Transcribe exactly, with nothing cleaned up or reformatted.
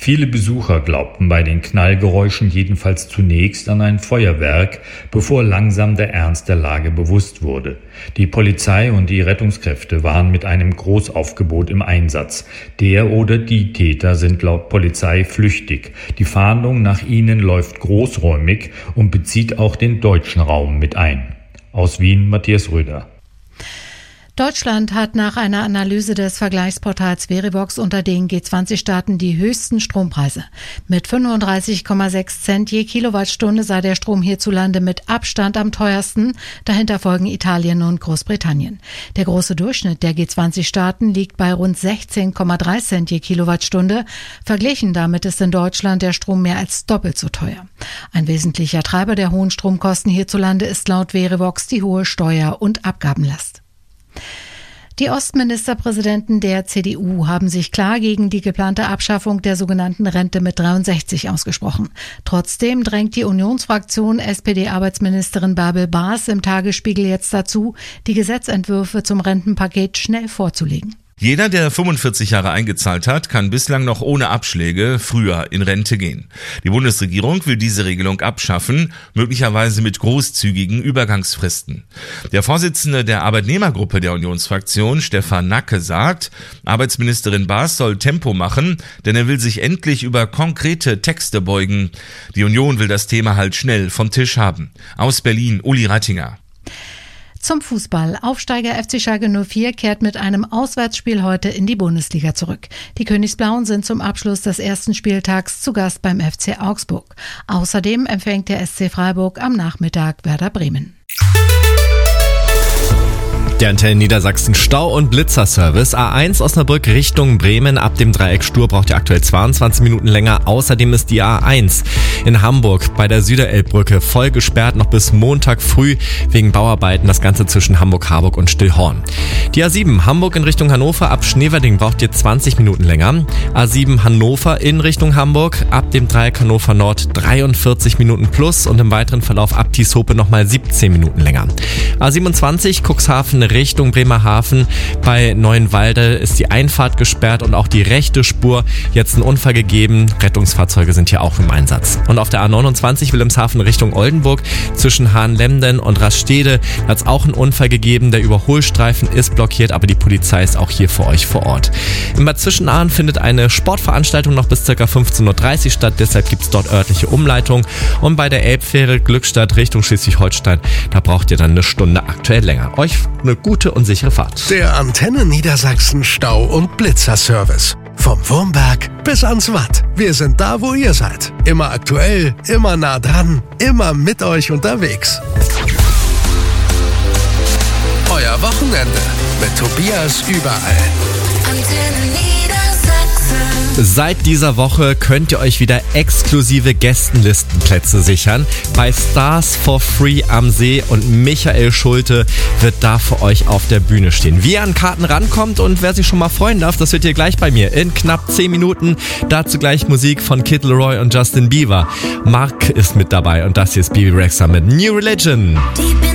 Viele Besucher glaubten bei den Knallgeräuschen jedenfalls zunächst an ein Feuerwerk, bevor langsam der Ernst der Lage bewusst wurde. Die Polizei und die Rettungskräfte waren mit einem Großaufgebot im Einsatz. Der oder die Täter sind laut Polizei flüchtig. Die Fahndung nach ihnen läuft großräumig und bezieht auch den deutschen Raum mit ein. Aus Wien Matthias Röder. Deutschland hat nach einer Analyse des Vergleichsportals Verivox unter den G zwanzig Staaten die höchsten Strompreise. Mit fünfunddreißig Komma sechs Cent je Kilowattstunde sei der Strom hierzulande mit Abstand am teuersten. Dahinter folgen Italien und Großbritannien. Der große Durchschnitt der G zwanzig Staaten liegt bei rund sechzehn Komma drei Cent je Kilowattstunde. Verglichen damit ist in Deutschland der Strom mehr als doppelt so teuer. Ein wesentlicher Treiber der hohen Stromkosten hierzulande ist laut Verivox die hohe Steuer- und Abgabenlast. Die Ostministerpräsidenten der C D U haben sich klar gegen die geplante Abschaffung der sogenannten Rente mit dreiundsechzig ausgesprochen. Trotzdem drängt die Unionsfraktion S P D-Arbeitsministerin Bärbel Baas im Tagesspiegel jetzt dazu, die Gesetzentwürfe zum Rentenpaket schnell vorzulegen. Jeder, der fünfundvierzig Jahre eingezahlt hat, kann bislang noch ohne Abschläge früher in Rente gehen. Die Bundesregierung will diese Regelung abschaffen, möglicherweise mit großzügigen Übergangsfristen. Der Vorsitzende der Arbeitnehmergruppe der Unionsfraktion, Stefan Nacke, sagt, Arbeitsministerin Baas soll Tempo machen, denn er will sich endlich über konkrete Texte beugen. Die Union will das Thema halt schnell vom Tisch haben. Aus Berlin, Uli Rattinger. Zum Fußball. Aufsteiger F C Schalke null vier kehrt mit einem Auswärtsspiel heute in die Bundesliga zurück. Die Königsblauen sind zum Abschluss des ersten Spieltags zu Gast beim F C Augsburg. Außerdem empfängt der S C Freiburg am Nachmittag Werder Bremen. Der Antenne Niedersachsen Stau- und Blitzerservice. A eins Osnabrück Richtung Bremen. Ab dem Dreieck Stur braucht ihr aktuell zweiundzwanzig Minuten länger. Außerdem ist die A eins in Hamburg bei der Süderelbbrücke voll gesperrt, noch bis Montag früh wegen Bauarbeiten. Das Ganze zwischen Hamburg-Harburg und Stillhorn. Die A sieben Hamburg in Richtung Hannover. Ab Schneverding braucht ihr zwanzig Minuten länger. A sieben Hannover in Richtung Hamburg. Ab dem Dreieck Hannover Nord dreiundvierzig Minuten plus und im weiteren Verlauf ab Tieshope nochmal siebzehn Minuten länger. A siebenundzwanzig Cuxhaven Richtung Bremerhaven. Bei Neuenwalde ist die Einfahrt gesperrt und auch die rechte Spur. Jetzt ein Unfall gegeben. Rettungsfahrzeuge sind hier auch im Einsatz. Und auf der A neunundzwanzig Wilhelmshaven Richtung Oldenburg zwischen Hahnlemden und Rastede hat es auch einen Unfall gegeben. Der Überholstreifen ist blockiert, aber die Polizei ist auch hier für euch vor Ort. In Bad Zwischenahn findet eine Sportveranstaltung noch bis ca. fünfzehn Uhr dreißig statt. Deshalb gibt es dort örtliche Umleitung. Und bei der Elbfähre Glückstadt Richtung Schleswig-Holstein, da braucht ihr dann eine Stunde aktuell länger. Euch eine gute und sichere Fahrt. Der Antenne Niedersachsen Stau- und Blitzerservice. Vom Wurmberg bis ans Watt. Wir sind da, wo ihr seid. Immer aktuell, immer nah dran, immer mit euch unterwegs. Euer Wochenende mit Tobias überall. Antenne Niedersachsen. Seit dieser Woche könnt ihr euch wieder exklusive Gästenlistenplätze sichern bei Stars for Free am See und Michael Schulte wird da für euch auf der Bühne stehen. Wie ihr an Karten rankommt und wer sich schon mal freuen darf, das hört ihr gleich bei mir in knapp zehn Minuten. Dazu gleich Musik von Kid Laroi und Justin Bieber. Mark ist mit dabei und das hier ist Bibi Rexha mit New Religion.